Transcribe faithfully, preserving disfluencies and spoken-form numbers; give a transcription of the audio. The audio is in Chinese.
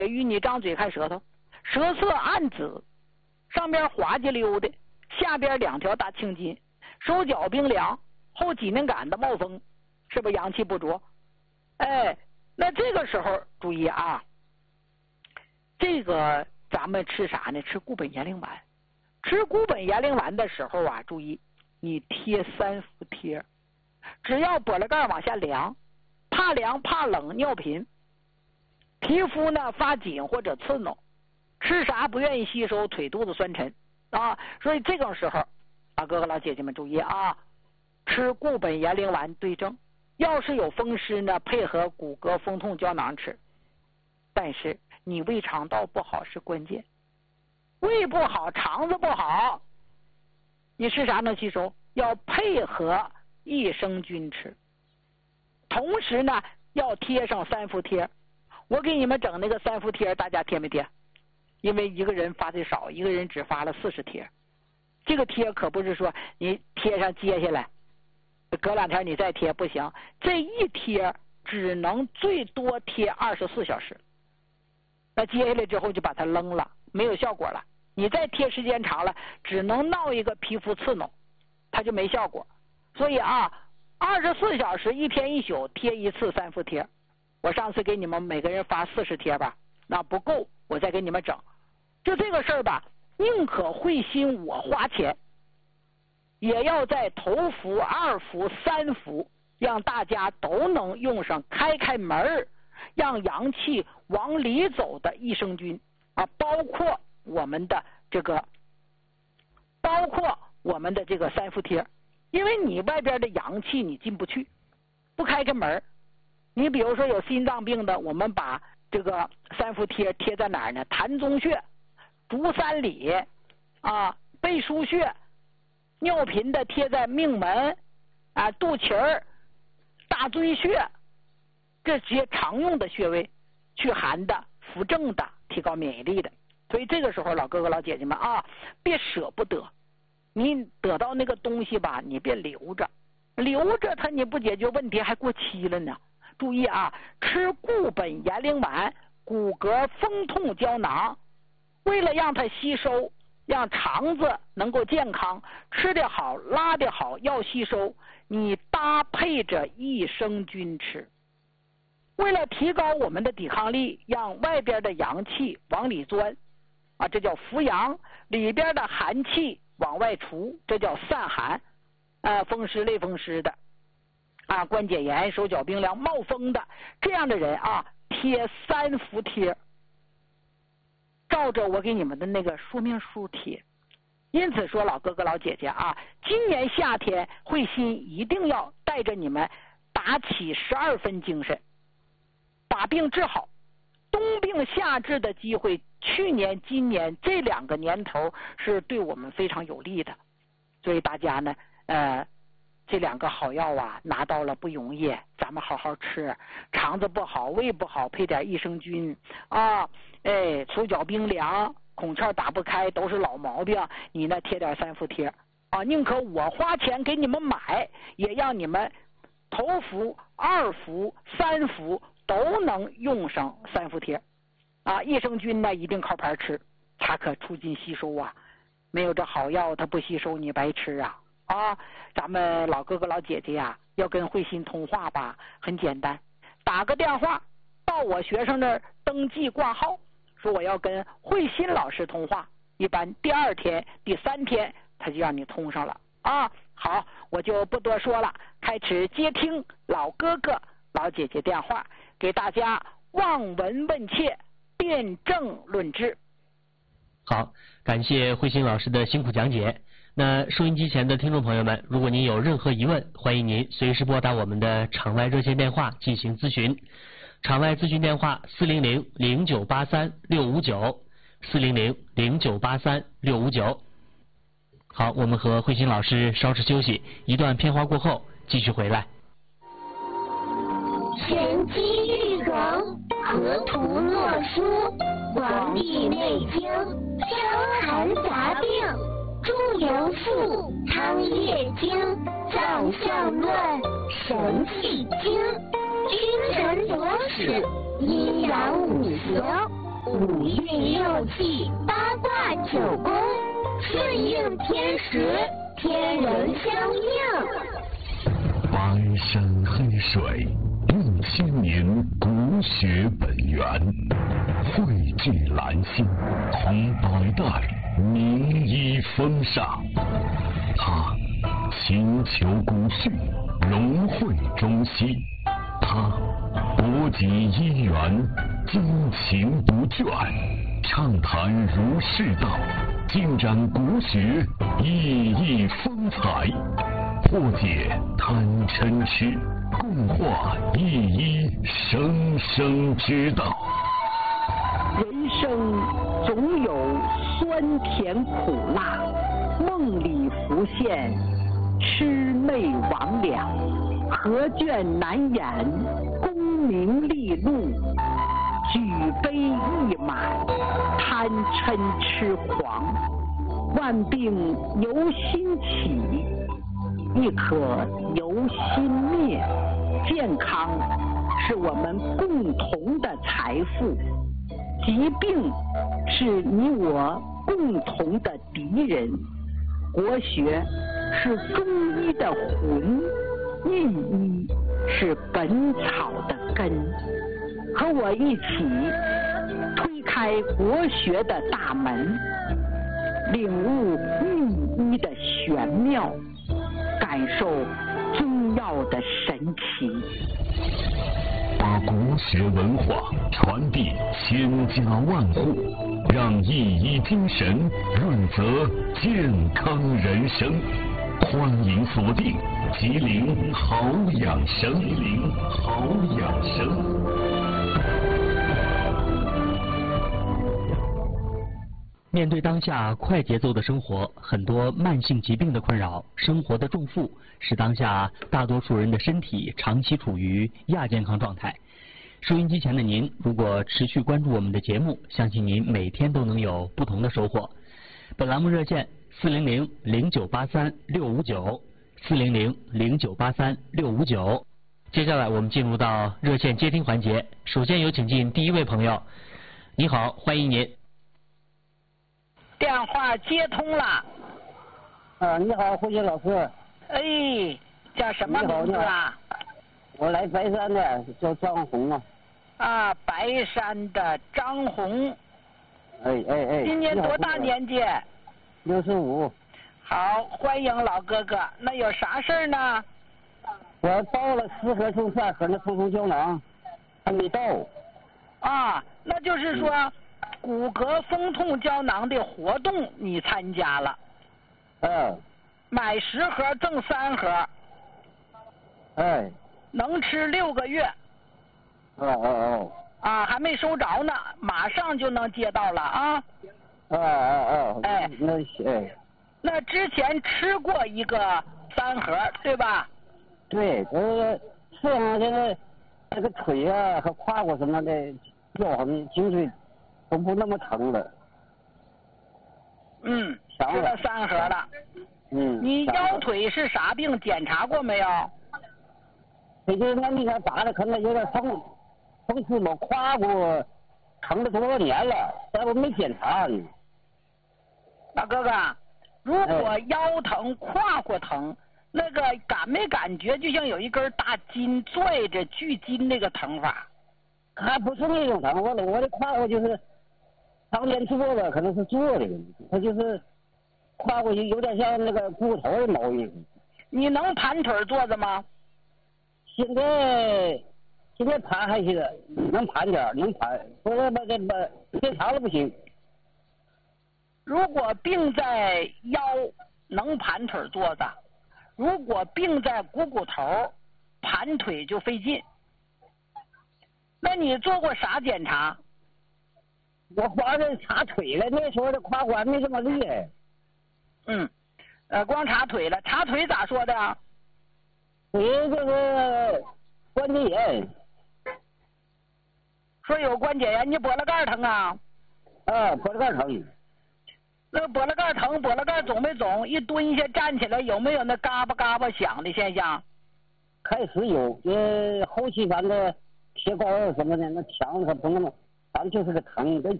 淤泥张嘴开舌头，舌色暗紫，上边滑稽溜的，下边两条大青筋，手脚冰凉，后脊梁杆子冒风，是不是阳气不足？哎，那这个时候注意啊，这个咱们吃啥呢？吃固本延龄丸。吃固本延龄丸的时候啊，注意你贴三伏贴，只要脖子盖往下凉，怕凉怕冷尿频，皮肤呢发紧或者刺挠，吃啥不愿意吸收，腿肚子酸沉啊，所以这种时候啊，哥哥老姐姐们注意啊，吃固本延龄丸对症。要是有风湿呢，配合骨骼风痛胶囊吃。但是你胃肠道不好是关键，胃不好，肠子不好，你吃啥能吸收？要配合益生菌吃。同时呢，要贴上三伏贴。我给你们整那个三伏贴，大家贴没贴？因为一个人发的少，一个人只发了四十贴。这个贴可不是说你贴上接下来隔两天你再贴，不行，这一贴只能最多贴二十四小时，那接下来之后就把它扔了，没有效果了。你再贴时间长了，只能闹一个皮肤刺挠，它就没效果。所以啊，二十四小时一天一宿贴一次三伏贴。我上次给你们每个人发四十贴吧，那不够，我再给你们整。就这个事儿吧，宁可会心我花钱，也要在头伏、二伏、三伏，让大家都能用上开开门，让阳气往里走的益生菌啊，包括我们的这个，包括我们的这个三伏贴，因为你外边的阳气你进不去，不开开门。你比如说有心脏病的，我们把这个三伏贴贴在哪儿呢？膻中穴、足三里啊、背腧穴。尿频的贴在命门啊、肚脐儿、大椎穴，这些常用的穴位，祛寒的、扶正的、提高免疫力的。所以这个时候，老哥哥老姐姐们啊，别舍不得，你得到那个东西吧，你别留着，留着它你不解决问题还过期了呢。注意啊，吃固本延龄丸、骨骼风痛胶囊，为了让它吸收，让肠子能够健康，吃得好，拉得好，要吸收，你搭配着益生菌吃。为了提高我们的抵抗力，让外边的阳气往里钻啊，这叫扶阳；里边的寒气往外除，这叫散寒。啊，风湿类风湿的啊，关节炎、手脚冰凉、冒风的这样的人啊，贴三伏贴，照着我给你们的那个说明书贴。因此说，老哥哥老姐姐啊，今年夏天慧心一定要带着你们打起十二分精神，把病治好。冬病夏治的机会，去年今年这两个年头是对我们非常有利的。所以大家呢呃这两个好药啊拿到了不容易，咱们好好吃。肠子不好，胃不好，配点益生菌啊，哎，手脚冰凉，孔窍打不开，都是老毛病，你呢贴点三伏贴啊，宁可我花钱给你们买，也让你们头伏、二伏、三伏都能用上三伏贴啊。益生菌呢一定靠牌吃，它可促进吸收啊，没有这好药它不吸收你白吃啊。啊，咱们老哥哥老姐姐呀、啊，要跟慧心通话吧，很简单，打个电话到我学生那儿登记挂号，说我要跟慧心老师通话，一般第二天、第三天他就让你通上了啊。好，我就不多说了，开始接听老哥哥老姐姐电话，给大家望闻问切，辩证论治。 好，感谢慧心老师的辛苦讲解。那收音机前的听众朋友们，如果您有任何疑问，欢迎您随时拨打我们的场外热线电话进行咨询。场外咨询电话四零零零九八三六五九，四零零零九八三六五九。好，我们和慧心老师稍事休息，一段片花过后继续回来。 神机玉梗，河图洛书，黄帝内经，伤寒杂病。诸由赋、汤液经、脏象论、神气经，君臣佐使，阴阳五行， 五运六气，八卦九宫，顺应天时，天人相应。 白山黑水，六千年国学本源，汇聚兰心，同百代名医风尚。他勤求古训，融汇中西。他博集医源，精勤不倦，畅谈儒释道，尽展国学熠熠风采，破解贪嗔痴，共话一一生生之道。 人生总有酸甜苦辣，梦里浮现魑魅魍魉。何卷难掩功名利禄，举杯一满贪嗔痴狂。万病由心起，亦可由心灭。健康是我们共同的财富，疾病是你我共同的敌人。国学是中医的魂，御医是本草的根。和我一起推开国学的大门，领悟御医的玄妙，感受中药的神奇。 把国学文化传递千家万户，让一医精神润泽健康人生。欢迎锁定吉林好养生，吉林好养生。 面对当下快节奏的生活，很多慢性疾病的困扰，生活的重负，使当下大多数人的身体长期处于亚健康状态。收音机前的您，如果持续关注我们的节目，相信您每天都能有不同的收获。本栏目热线四零零零九八三六五九，四零零零九八三六五九。接下来我们进入到热线接听环节，首先有请进第一位朋友。你好，欢迎您。 电话接通了。 啊，你好，慧心老师。 哎，叫什么名字啊？ 我来白山的，叫张红啊。 啊，白山的张红。 哎哎哎。 今年多大年纪？ 六十五。 好，欢迎老哥哥。那有啥事儿呢？ 我到了四盒从三盒的通通胶囊，还没到。 啊，那就是说。嗯骨骼风痛胶囊的活动你参加了， 嗯， 买十盒赠三盒， 哎， 能吃六个月， 哦哦哦， 啊，还没收着呢，马上就能接到了啊， 哦哦哦， 哎， 那哎， 那之前吃过一个三盒对吧？ 对，呃，吃上现在那个腿啊和胯骨什么的，腰上的颈椎。都不那么疼了。 嗯，吃了三盒了。 嗯。 你腰腿是啥病？检查过没有？ 这就是那那天打的，可能有点疼，疼是我胯骨疼了多少年了，但我没检查呢。 老哥哥，如果腰疼、胯骨疼，那个感没感觉就像有一根大筋拽着锯筋那个疼法？ 还不是那种疼，我的我的胯骨就是。常年坐的可能是坐的，他就是胯骨有点像那个骨头的毛病。 你能盘腿坐着吗？ 现在现在盘还行，能盘点，能盘，不是那个那太长了不行。 如果病在腰，能盘腿坐着；如果病在股骨头，盘腿就费劲。那你做过啥检查？ 我光是查腿了，那时候的胯骨还没这么厉害。 嗯，呃，光查腿了，查腿咋说的？ 腿就是关节炎。 说有关节炎，你脖子盖疼啊？ 啊，脖子盖疼。 那脖子盖疼，脖子盖肿没肿？一蹲下站起来有没有那嘎巴嘎巴响的现象？ 开始有，呃，后期反正贴膏什么的，那墙它不那么。反正就是个疼，这